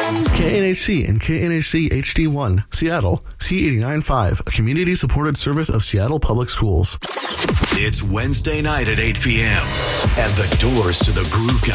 KNHC and KNHC HD1, Seattle, C89.5, a community-supported service of Seattle Public Schools. It's Wednesday night at 8 p.m. and the doors to the Groove